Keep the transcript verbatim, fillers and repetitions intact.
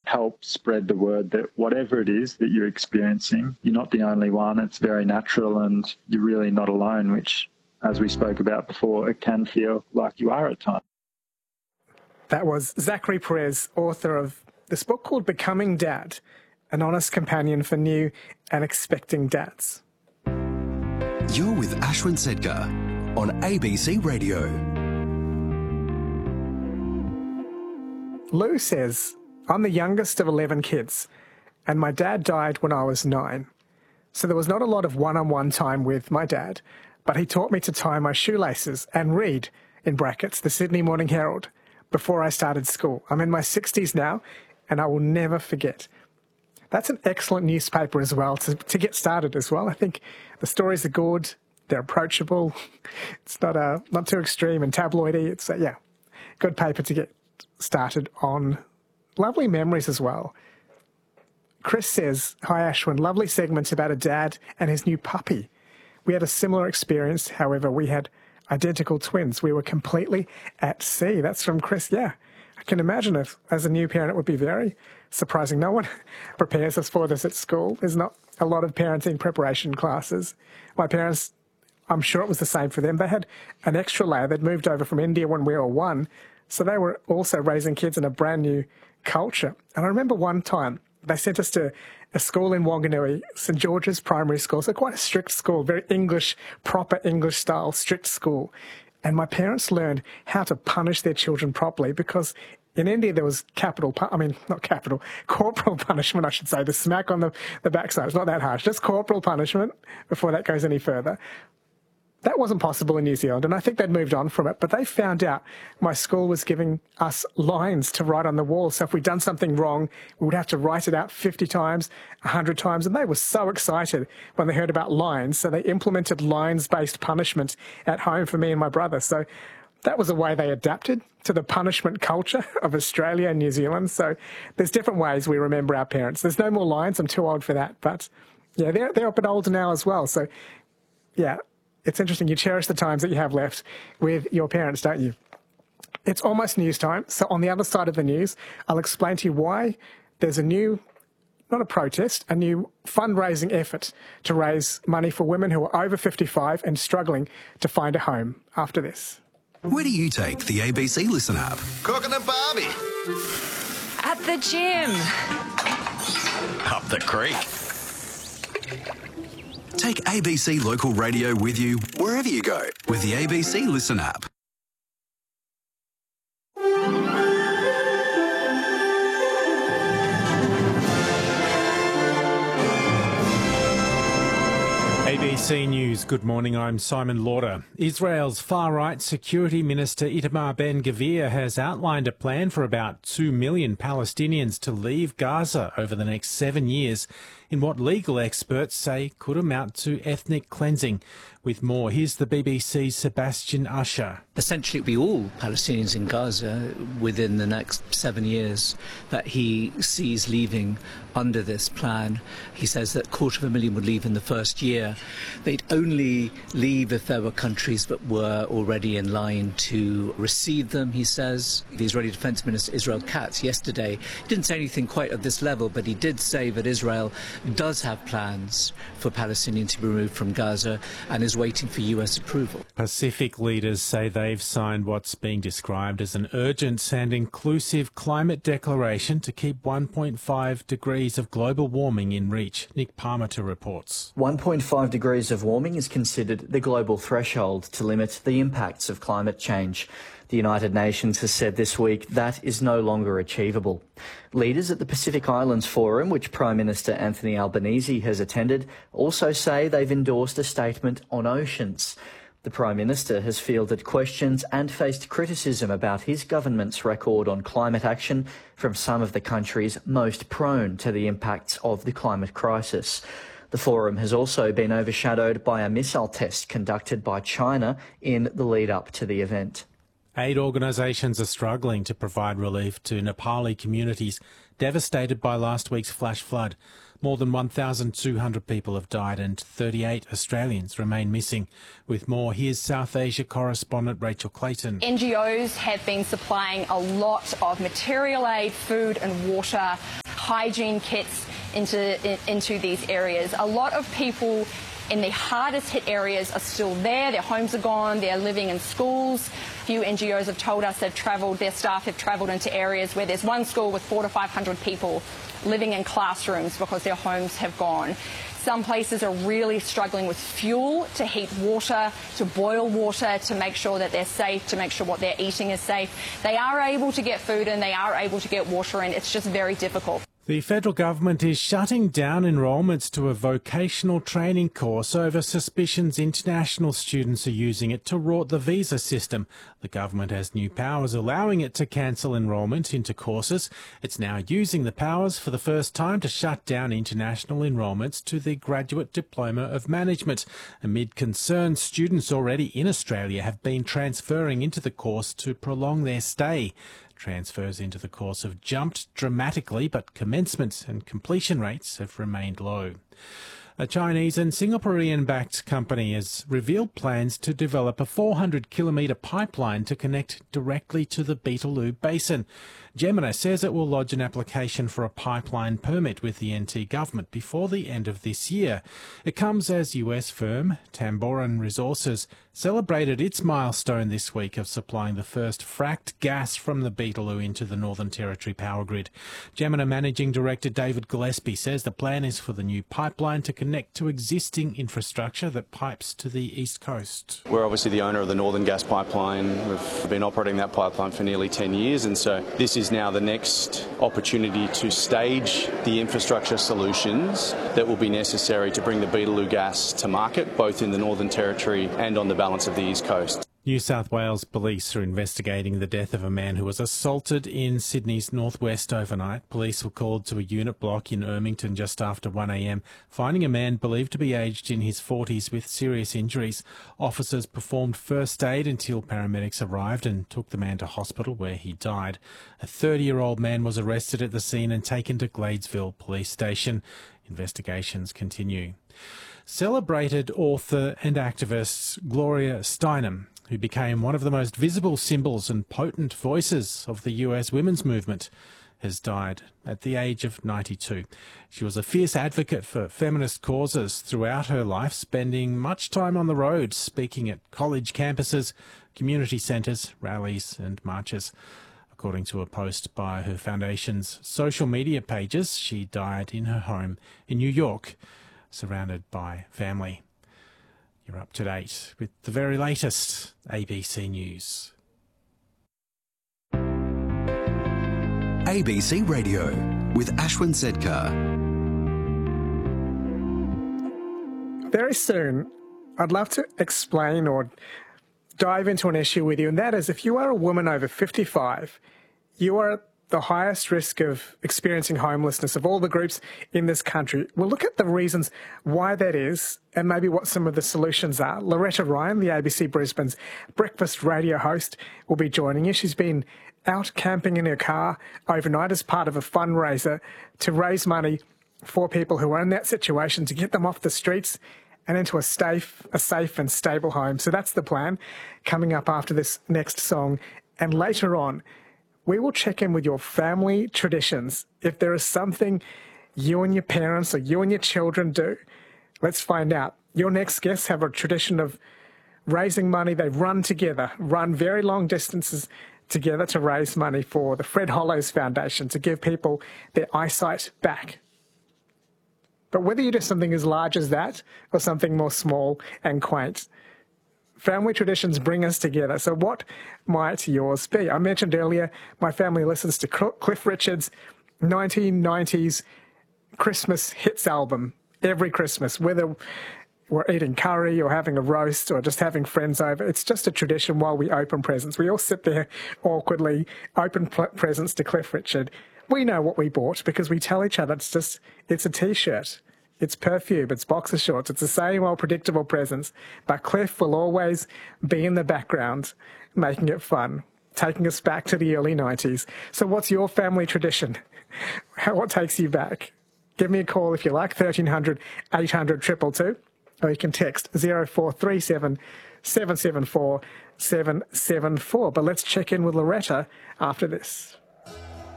help spread the word that whatever it is that you're experiencing, you're not the only one. It's very natural and you're really not alone, which, as we spoke about before, it can feel like you are at times. That was Zachary Perez, author of this book called Becoming Dad, an honest companion for new and expecting dads. You're with Ashwin Sedkar on A B C Radio. Lou says, I'm the youngest of eleven kids, and my dad died when I was nine. So there was not a lot of one-on-one time with my dad, but he taught me to tie my shoelaces and read, in brackets, the Sydney Morning Herald, before I started school. I'm in my sixties now, and I will never forget. That's an excellent newspaper as well, to, to get started as well. I think the stories are good, they're approachable, it's not uh, not too extreme and tabloidy. It's, uh, yeah, good paper to get started on. Lovely memories as well. Chris says, hi Ashwin, lovely segments about a dad and his new puppy. We had a similar experience, however, we had identical twins. We were completely at sea. That's from Chris. Yeah, I can imagine if, as a new parent, it would be very surprising. No one prepares us for this at school. There's not a lot of parenting preparation classes. My parents, I'm sure it was the same for them. They had an extra layer. They'd moved over from India when we were one, so they were also raising kids in a brand new culture. And I remember one time they sent us to a school in Wanganui, St George's Primary School, so quite a strict school, very English, proper English style, strict school. And my parents learned how to punish their children properly, because in India there was capital, I mean, not capital, corporal punishment, I should say, the smack on the, the backside. It's not that harsh, just corporal punishment before that goes any further. That wasn't possible in New Zealand, and I think they'd moved on from it, but they found out my school was giving us lines to write on the wall. So if we'd done something wrong, we would have to write it out fifty times, one hundred times, and they were so excited when they heard about lines. So they implemented lines-based punishment at home for me and my brother. So that was a way they adapted to the punishment culture of Australia and New Zealand. So there's different ways we remember our parents. There's no more lines. I'm too old for that. But, yeah, they're, they're a bit older now as well. So, yeah. It's interesting, you cherish the times that you have left with your parents, don't you? It's almost news time, so on the other side of the news, I'll explain to you why there's a new, not a protest, a new fundraising effort to raise money for women who are over fifty-five and struggling to find a home after this. Where do you take the A B C Listen app? Cooking a barbie. At the gym. Up the creek. Take A B C Local Radio with you wherever you go with the A B C Listen app. A B C News, good morning, I'm Simon Lauder. Israel's far-right Security Minister Itamar Ben-Gvir has outlined a plan for about two million Palestinians to leave Gaza over the next seven years in what legal experts say could amount to ethnic cleansing. With more, here's the B B C's Sebastian Usher. Essentially, it will be all Palestinians in Gaza within the next seven years that he sees leaving under this plan. He says that a quarter of a million would leave in the first year. They'd only leave if there were countries that were already in line to receive them, he says. The Israeli Defense Minister Israel Katz yesterday didn't say anything quite at this level, but he did say that Israel does have plans for Palestinians to be removed from Gaza and is waiting for U S approval. Pacific leaders say they've signed what's being described as an urgent and inclusive climate declaration to keep one point five degrees of global warming in reach. Nick Parmenter reports. one point five degrees of warming is considered the global threshold to limit the impacts of climate change. The United Nations has said this week that is no longer achievable. Leaders at the Pacific Islands Forum, which Prime Minister Anthony Albanese has attended, also say they've endorsed a statement on oceans. The Prime Minister has fielded questions and faced criticism about his government's record on climate action from some of the countries most prone to the impacts of the climate crisis. The forum has also been overshadowed by a missile test conducted by China in the lead-up to the event. Aid organisations are struggling to provide relief to Nepali communities devastated by last week's flash flood. More than one thousand two hundred people have died and thirty-eight Australians remain missing. With more, here's South Asia correspondent Rachel Clayton. N G Os have been supplying a lot of material aid, food and water, hygiene kits into, in, into these areas. A lot of people in the hardest hit areas are still there. Their homes are gone. They're living in schools. A few N G Os have told us they've travelled, their staff have travelled into areas where there's one school with four to five hundred people living in classrooms because their homes have gone. Some places are really struggling with fuel to heat water, to boil water, to make sure that they're safe, to make sure what they're eating is safe. They are able to get food and they are able to get water in. It's just very difficult. The federal government is shutting down enrolments to a vocational training course over suspicions international students are using it to rort the visa system. The government has new powers allowing it to cancel enrolment into courses. It's now using the powers for the first time to shut down international enrolments to the Graduate Diploma of Management. Amid concerns, students already in Australia have been transferring into the course to prolong their stay. Transfers into the course have jumped dramatically, but commencement and completion rates have remained low. A Chinese and Singaporean-backed company has revealed plans to develop a four hundred kilometre pipeline to connect directly to the Beetaloo Basin. Gemina says it will lodge an application for a pipeline permit with the N T government before the end of this year. It comes as U S firm Tamboran Resources celebrated its milestone this week of supplying the first fracked gas from the Beetaloo into the Northern Territory power grid. Gemina Managing Director David Gillespie says the plan is for the new pipeline to connect to existing infrastructure that pipes to the east coast. We're obviously the owner of the Northern Gas Pipeline. We've been operating that pipeline for nearly ten years, and so this is now the next opportunity to stage the infrastructure solutions that will be necessary to bring the Beetaloo gas to market, both in the Northern Territory and on the balance of the east coast. New South Wales police are investigating the death of a man who was assaulted in Sydney's northwest overnight. Police were called to a unit block in Ermington just after one a m, finding a man believed to be aged in his forties with serious injuries. Officers performed first aid until paramedics arrived and took the man to hospital where he died. A thirty-year-old man was arrested at the scene and taken to Gladesville Police Station. Investigations continue. Celebrated author and activist Gloria Steinem, who became one of the most visible symbols and potent voices of the U S women's movement, has died at the age of ninety-two. She was a fierce advocate for feminist causes throughout her life, spending much time on the road, speaking at college campuses, community centres, rallies and marches. According to a post by her foundation's social media pages, she died in her home in New York, surrounded by family. You're up to date with the very latest A B C News. A B C Radio with Ashwin Zedkar. Very soon, I'd love to explain or dive into an issue with you, and that is if you are a woman over fifty-five, you are at the highest risk of experiencing homelessness of all the groups in this country. We'll look at the reasons why that is and maybe what some of the solutions are. Loretta Ryan, the A B C Brisbane's breakfast radio host, will be joining you. She's been out camping in her car overnight as part of a fundraiser to raise money for people who are in that situation, to get them off the streets and into a safe, a safe and stable home. So that's the plan coming up after this next song. And later on, we will check in with your family traditions. If there is something you and your parents or you and your children do, let's find out. Your next guests have a tradition of raising money. They run together, run very long distances together to raise money for the Fred Hollows Foundation to give people their eyesight back. But whether you do something as large as that or something more small and quaint, family traditions bring us together. So what might yours be? I mentioned earlier, my family listens to Cliff Richard's nineteen nineties Christmas hits album every Christmas, whether we're eating curry or having a roast or just having friends over. It's just a tradition while we open presents. We all sit there awkwardly, open presents to Cliff Richard. We know what we bought because we tell each other it's just, it's a T-shirt. It's perfume, it's boxer shorts, it's the same old predictable presents. But Cliff will always be in the background, making it fun, taking us back to the early nineties. So what's your family tradition? how, what takes you back? Give me a call if you like, thirteen hundred, eight hundred, two two two, or you can text zero four three seven, seven seven four, seven seven four. But let's check in with Loretta after this.